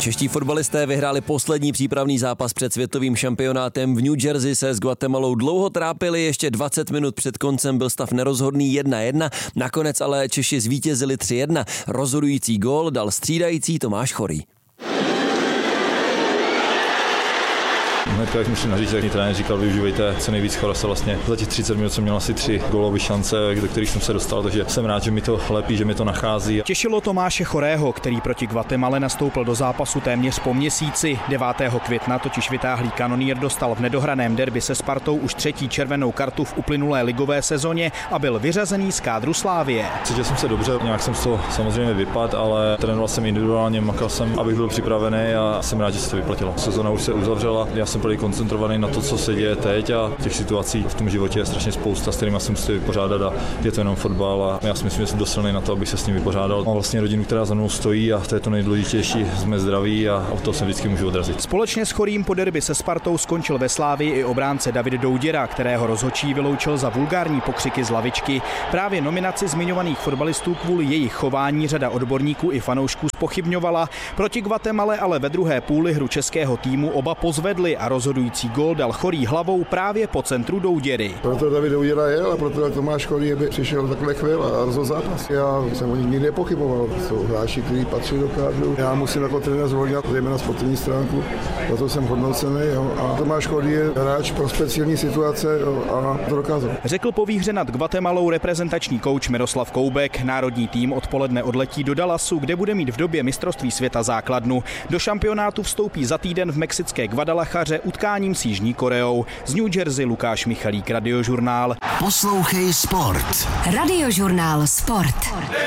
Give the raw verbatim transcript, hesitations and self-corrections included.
Čeští fotbalisté vyhráli poslední přípravný zápas před světovým šampionátem. V New Jersey se s Guatemalou dlouho trápili, ještě dvacet minut před koncem byl stav nerozhodný jedna jedna, nakonec ale Češi zvítězili tři jedna. Rozhodující gól dal střídající Tomáš Chorý. Hnedka, jak musím naříct, jak trenér říkal, využívejte co nejvíc Chorase. Vlastně za těch třicet minut jsem měl asi tři gólové šance, do kterých jsem se dostal, takže jsem rád, že mi to lepí, že mi to nachází. Těšilo Tomáše Chorého, který proti Guatemale nastoupil do zápasu téměř po měsíci. devátého května totiž vytáhlý kanonýr dostal v nedohraném derby se Spartou už třetí červenou kartu v uplynulé ligové sezóně a byl vyřazený z kádru Slavie. Cítil jsem se dobře, nějak jsem to samozřejmě vypadl, ale trénoval jsem individuálně, makal jsem, abych byl připravený a jsem rád, že se to vyplatilo. Sezona už se uzavřela, já jsem byl koncentrovaný na to, co se děje teď, a těch situací v tom životě je strašně spousta, s kterými se musí vypořádat, a je to jenom fotbal a já si myslím, že jsem dost silný na to, abych se s ním vypořádal. Mám vlastně rodinu, která za mnou stojí, a to je to nejdůležitější, jsme zdraví a o to se vždycky můžu odrazit. Společně s Chorým po derby se Spartou skončil ve Slavii i obránce David Douděra, kterého rozhodčí vyloučil za vulgární pokřiky z lavičky. Právě nominaci zmiňovaných fotbalistů kvůli jejich chování řada odborníků i fanoušků zpochybňovala. Proti Guatemale ale ve druhé půli hru českého týmu oba pozvedli a rozhodující gól dal Chorý hlavou právě po centru Douděry. Proto David Douděra jel a proto Tomáš Chorý, aby přišel takhle chvíl a rozhodl zápas. Já jsem o nich nikdy nepochyboval. Jsou hráči, kteří patří do kádru. Já musím jako trenér zvolnit zejména sportovní stránku, proto jsem hodnocený. Jo. A Tomáš Chorý je hráč pro speciální situace, jo, a to dokázal. Řekl po výhře nad Guatemalou reprezentační kouč Miroslav Koubek. Národní tým odpoledne odletí do Dallasu, kde bude mít v době mistrovství světa základnu. Do šampionátu vstoupí za týden v mexické Guadalachaře utkáním s Jižní Koreou. Z New Jersey Lukáš Michalík, Radiožurnál. Poslouchej sport. Radiožurnál Sport.